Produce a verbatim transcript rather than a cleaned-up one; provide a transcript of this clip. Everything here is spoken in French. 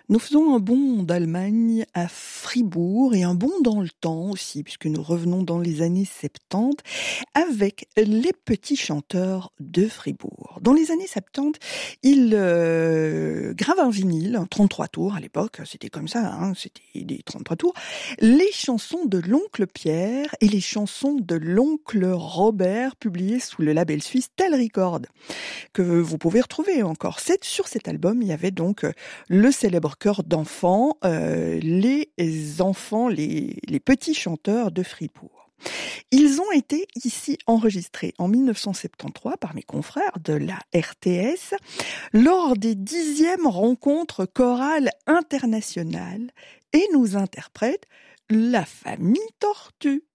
Nous faisons un bond d'Allemagne à Fribourg et un bond dans le temps aussi, puisque nous revenons dans les années soixante-dix avec les petits chanteurs de Fribourg. Dans les années soixante-dix, ils euh, gravent un vinyle, un trente-trois tours à l'époque, c'était comme ça, hein, c'était des trente-trois tours, les chansons de l'oncle Pierre et les chansons de l'oncle Robert, publiées sous le label suisse Tel Record, que vous pouvez retrouver encore. C'est, sur cet album, il y avait donc le célèbre chœur d'enfants, euh, les enfants, les, les petits chanteurs de Fribourg. Ils ont été ici enregistrés en dix-neuf cent soixante-treize par mes confrères de la R T S lors des dixièmes rencontres chorales internationales et nous interprètent La Famille Tortue.